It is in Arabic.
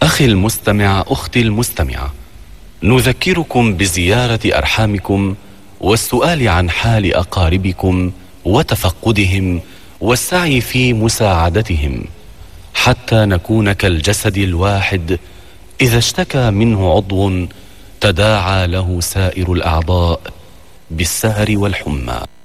أخي المستمع، أختي المستمعة، نذكركم بزيارة أرحامكم والسؤال عن حال أقاربكم وتفقدهم والسعي في مساعدتهم، حتى نكون كالجسد الواحد إذا اشتكى منه عضو تداعى له سائر الأعضاء بالسهر والحمى.